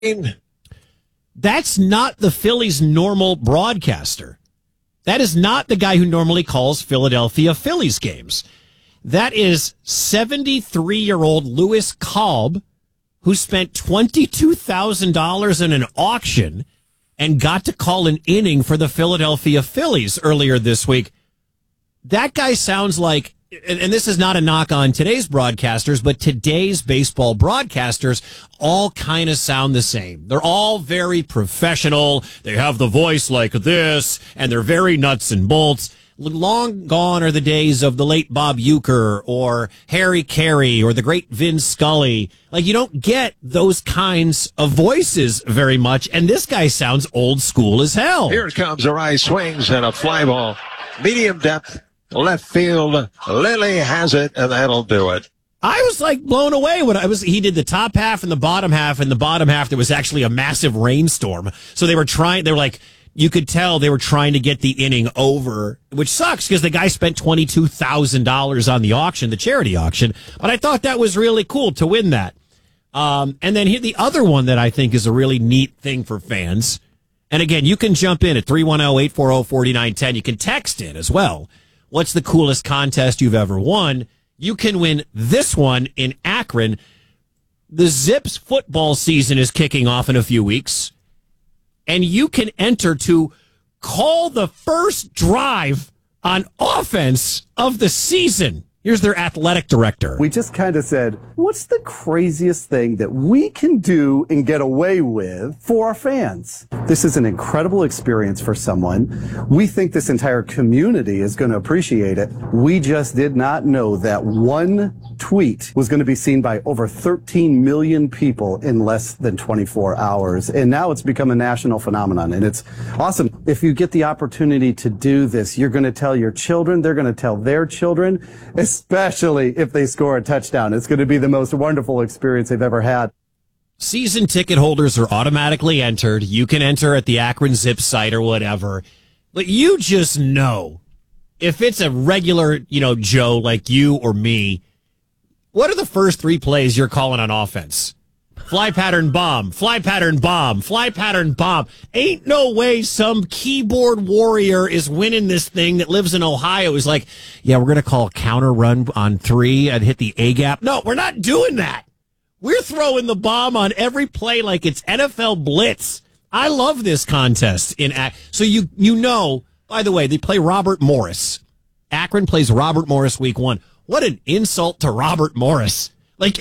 That's not the Phillies' normal broadcaster. That is not the guy who normally calls Philadelphia Phillies games. That is 73-year-old Louis Kalb, who spent $22,000 in an auction and got to call an inning for the Philadelphia Phillies earlier this week. That guy sounds like, and this is not a knock on today's broadcasters, but today's baseball broadcasters all kind of sound the same. They're all very professional. They have the voice like this, and they're very nuts and bolts. Long gone are the days of the late Bob Uecker or Harry Carey or the great Vin Scully. Like, you don't get those kinds of voices very much, and this guy sounds old school as hell. Here comes a rise, swings, and a fly ball. Medium depth, left field. Lily has it, and that'll do it. I was like blown away when he did the top half and the bottom half. And the bottom half, there was actually a massive rainstorm. So they were like, you could tell they were trying to get the inning over, which sucks because the guy spent $22,000 on the auction, the charity auction. But I thought that was really cool to win that. And then here, the other one that I think is a really neat thing for fans. And again, you can jump in at 310-840-4910. You can text in as well. What's the coolest contest you've ever won? You can win this one in Akron. The Zips football season is kicking off in a few weeks. And you can enter to call the first drive on offense of the season. Here's their athletic director. We just kind of said, what's the craziest thing that we can do and get away with for our fans? This is an incredible experience for someone. We think this entire community is going to appreciate it. We just did not know that one tweet was going to be seen by over 13 million people in less than 24 hours. And now it's become a national phenomenon, and it's awesome. If you get the opportunity to do this, you're going to tell your children, they're going to tell their children, especially if they score a touchdown. It's going to be the most wonderful experience they've ever had. Season ticket holders are automatically entered. You can enter at the Akron Zip site or whatever. But you just know, if it's a regular, Joe like you or me, what are the first three plays you're calling on offense? Fly pattern bomb, fly pattern bomb, fly pattern bomb. Ain't no way some keyboard warrior is winning this thing that lives in Ohio. Is like, yeah, we're going to call a counter run on 3 and hit the A gap. No, we're not doing that. We're throwing the bomb on every play like it's NFL blitz. I love this contest. So you know, by the way, they play Robert Morris. Akron plays Robert Morris week 1. What an insult to Robert Morris. And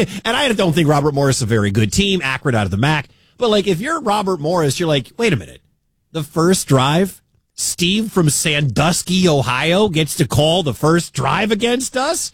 I don't think Robert Morris is a very good team, Akron out of the MAC. But if you're Robert Morris, you're like, wait a minute. The first drive, Steve from Sandusky, Ohio gets to call the first drive against us?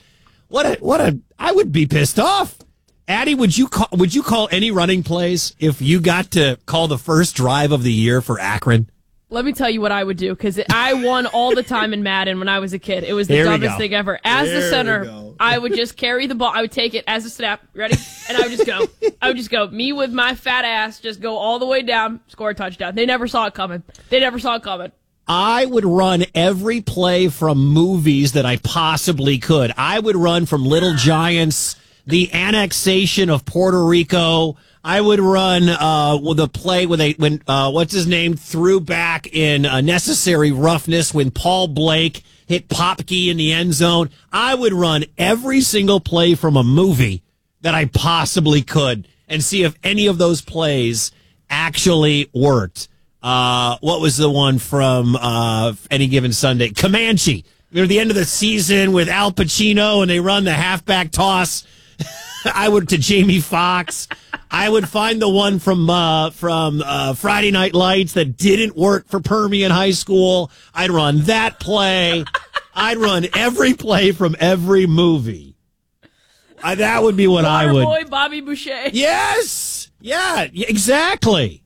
I would be pissed off. Addie, would you call any running plays if you got to call the first drive of the year for Akron? Let me tell you what I would do, because I won all the time in Madden when I was a kid. It was the dumbest thing ever. As the center, I would just carry the ball. I would take it as a snap. Ready? And I would just go. Me with my fat ass, just go all the way down, score a touchdown. They never saw it coming. I would run every play from movies that I possibly could. I would run from Little Giants, the annexation of Puerto Rico. I would run the play when what's his name threw back in Necessary Roughness when Paul Blake hit Popke in the end zone. I would run every single play from a movie that I possibly could and see if any of those plays actually worked. What was the one from Any Given Sunday? Comanche. Near the end of the season with Al Pacino and they run the halfback toss. I would to Jamie Foxx. I would find the one from Friday Night Lights that didn't work for Permian High School. I'd run that play. I'd run every play from every movie. That would be what I would. Boy, Bobby Boucher. Yes. Yeah, exactly.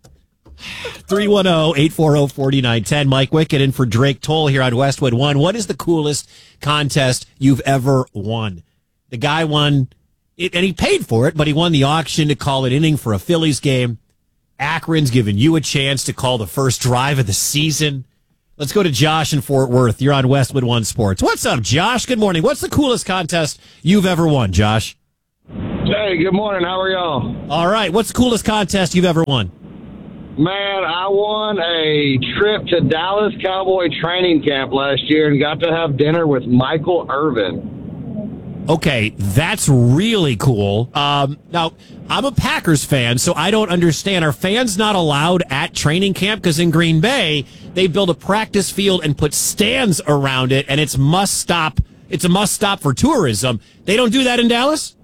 310-840-4910. Mike Wickett in for Drake Toll here on Westwood One. What is the coolest contest you've ever won? The guy won it, and he paid for it, but he won the auction to call an inning for a Phillies game. Akron's giving you a chance to call the first drive of the season. Let's go to Josh in Fort Worth. You're on Westwood One Sports. What's up, Josh? Good morning. What's the coolest contest you've ever won, Josh? Hey, good morning. How are y'all? All right. What's the coolest contest you've ever won? Man, I won a trip to Dallas Cowboy training camp last year and got to have dinner with Michael Irvin. Okay, that's really cool. Now, I'm a Packers fan, so I don't understand. Are fans not allowed at training camp? Because in Green Bay, they build a practice field and put stands around it, and it's must stop. It's a must stop for tourism. They don't do that in Dallas?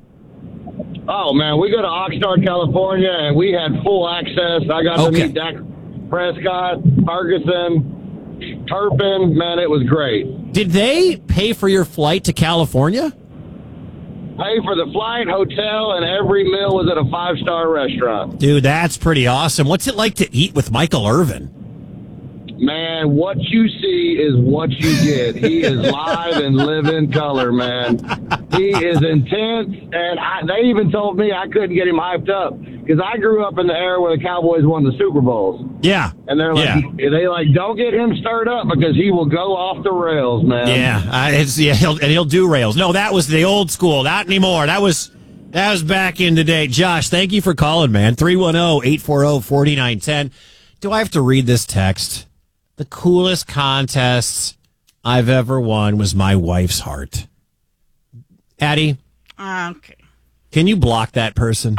Oh, man, we go to Oxnard, California, and we had full access. I got to meet Dak Prescott, Ferguson, Turpin. Man, it was great. Did they pay for your flight to California? Pay for the flight, hotel, and every meal was at a 5-star restaurant. Dude, that's pretty awesome. What's it like to eat with Michael Irvin? Man, what you see is what you get. He is live and live in color, man. He is intense, and they even told me I couldn't get him hyped up because I grew up in the era where the Cowboys won the Super Bowls. Yeah. And they're like, don't get him stirred up because he will go off the rails, man. Yeah, he'll do rails. No, that was the old school. Not anymore. That was back in the day. Josh, thank you for calling, man. 310-840-4910. Do I have to read this text? The coolest contest I've ever won was my wife's heart. Addie? Okay. Can you block that person?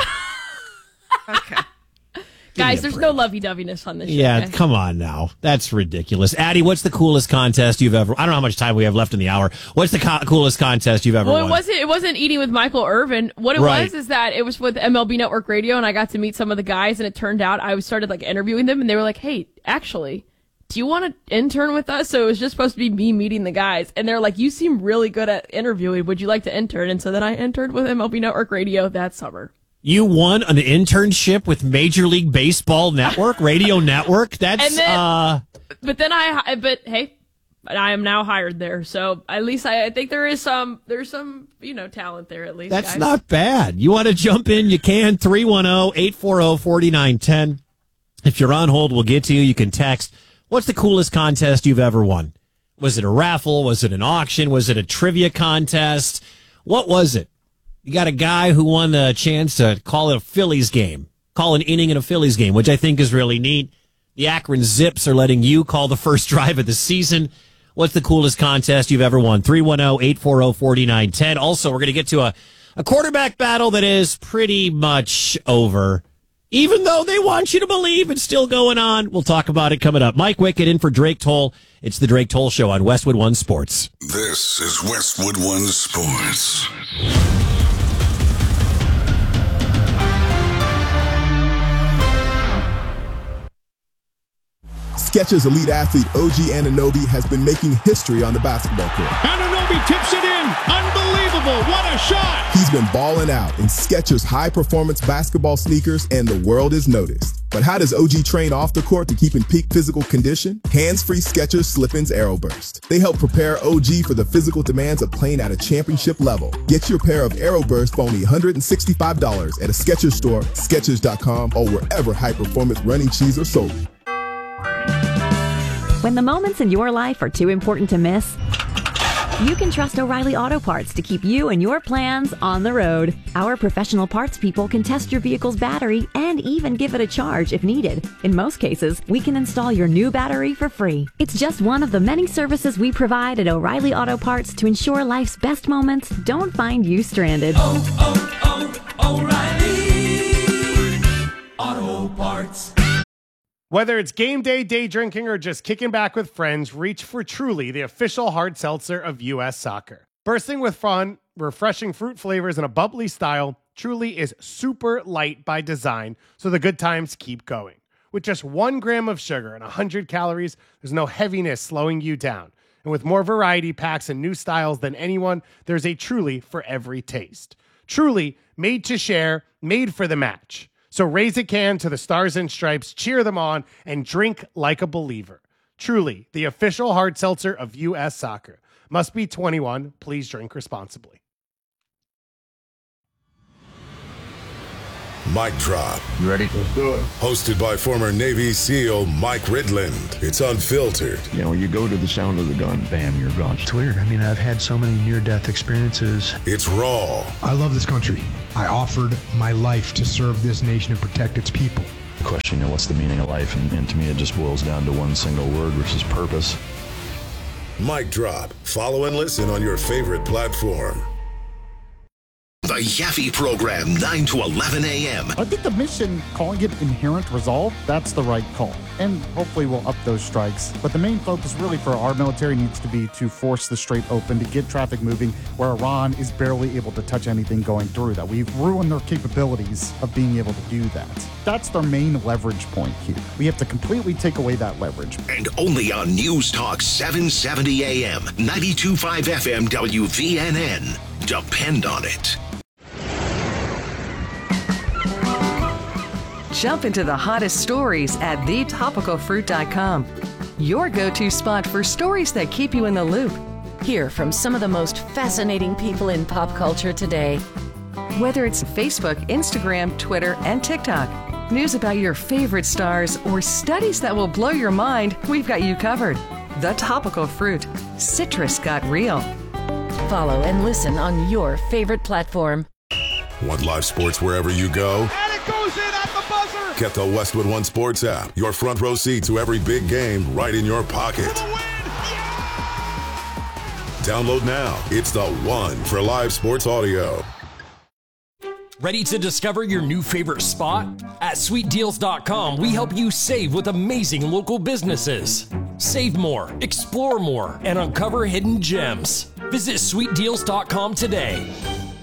Okay. Guys, there's no lovey-doveyness on this show. Yeah, okay? come on now. That's ridiculous. Addie, what's the coolest contest you've ever... I don't know how much time we have left in the hour. What's the coolest contest you've ever won? It wasn't eating with Michael Irvin. What it was is that it was with MLB Network Radio, and I got to meet some of the guys, and it turned out I started interviewing them, and they were like, hey, actually, do you want to intern with us? So it was just supposed to be me meeting the guys. And they're like, you seem really good at interviewing. Would you like to intern? And so then I interned with MLB Network Radio that summer. You won an internship with Major League Baseball Network, Radio Network? That's, but hey, I am now hired there. So at least I think there's some, talent there at least. That's guys. not bad. You want to jump in? You can. 310-840-4910. If you're on hold, we'll get to you. You can text. What's the coolest contest you've ever won? Was it a raffle? Was it an auction? Was it a trivia contest? What was it? You got a guy who won the chance to call it a Phillies game, call an inning in a Phillies game, which I think is really neat. The Akron Zips are letting you call the first drive of the season. What's the coolest contest you've ever won? 310-840-4910. Also, we're going to get to a quarterback battle that is pretty much over. Even though they want you to believe it's still going on. We'll talk about it coming up. Mike Wickett in for Drake Toll. It's the Drake Toll Show on Westwood One Sports. This is Westwood One Sports. Skechers elite athlete OG Anunoby has been making history on the basketball court. Anunoby tips it in. Unbelievable. What a shot. He's been balling out in Skechers high-performance basketball sneakers, and the world is noticed. But how does OG train off the court to keep in peak physical condition? Hands-free Skechers Slip-ins Aeroburst. They help prepare OG for the physical demands of playing at a championship level. Get your pair of Aeroburst for only $165 at a Skechers store, Skechers.com, or wherever high-performance running shoes are sold. When the moments in your life are too important to miss, you can trust O'Reilly Auto Parts to keep you and your plans on the road. Our professional parts people can test your vehicle's battery and even give it a charge if needed. In most cases, we can install your new battery for free. It's just one of the many services we provide at O'Reilly Auto Parts to ensure life's best moments don't find you stranded. O'Reilly Auto Parts. Whether it's game day, day drinking, or just kicking back with friends, reach for Truly, the official hard seltzer of U.S. Soccer. Bursting with fun, refreshing fruit flavors, and a bubbly style, Truly is super light by design, so the good times keep going. With just 1 gram of sugar and 100 calories, there's no heaviness slowing you down. And with more variety packs and new styles than anyone, there's a Truly for every taste. Truly, made to share, made for the match. So raise a can to the Stars and Stripes, cheer them on, and drink like a believer. Truly, the official hard seltzer of U.S. Soccer. Must be 21. Please drink responsibly. Mic Drop. You ready? Let's do it. Hosted by former Navy SEAL Mike Ridland. It's unfiltered. You know, you go to the sound of the gun, bam, you're gone. It's weird. I mean, I've had so many near-death experiences. It's raw. I love this country. I offered my life to serve this nation and protect its people. The question, you know, what's the meaning of life? And to me, it just boils down to one single word, which is purpose. Mic Drop. Follow and listen on your favorite platform. The Yaffe Program, 9 to 11 a.m. I think the mission, calling it Inherent Resolve, that's the right call. And hopefully we'll up those strikes. But the main focus really for our military needs to be to force the Strait open, to get traffic moving where Iran is barely able to touch anything going through that. We've ruined their capabilities of being able to do that. That's their main leverage point here. We have to completely take away that leverage. And only on News Talk 770 AM, 92.5 FM WVNN. Depend on it. Jump into the hottest stories at thetopicalfruit.com. Your go-to spot for stories that keep you in the loop. Hear from some of the most fascinating people in pop culture today. Whether it's Facebook, Instagram, Twitter, and TikTok, news about your favorite stars, or studies that will blow your mind, we've got you covered. The Topical Fruit. Citrus got real. Follow and listen on your favorite platform. Want live sports wherever you go? And it goes in at the buzzer! Get the Westwood One Sports app. Your front row seat to every big game right in your pocket. Download now. It's the one for live sports audio. Ready to discover your new favorite spot? At sweetdeals.com, we help you save with amazing local businesses. Save more, explore more, and uncover hidden gems. Visit sweetdeals.com today.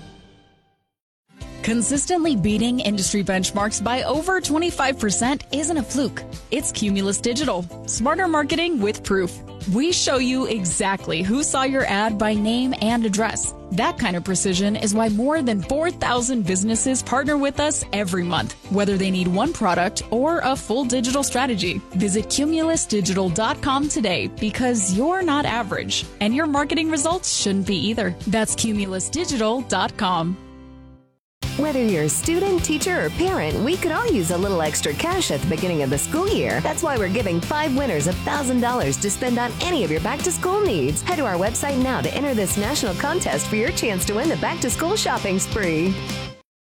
Consistently beating industry benchmarks by over 25% isn't a fluke. It's Cumulus Digital. Smarter marketing with proof. We show you exactly who saw your ad by name and address. That kind of precision is why more than 4,000 businesses partner with us every month, whether they need one product or a full digital strategy. Visit cumulusdigital.com today because you're not average, and your marketing results shouldn't be either. That's cumulusdigital.com. Whether you're a student, teacher, or parent, we could all use a little extra cash at the beginning of the school year. That's why we're giving 5 winners $1,000 to spend on any of your back-to-school needs. Head to our website now to enter this national contest for your chance to win the back-to-school shopping spree.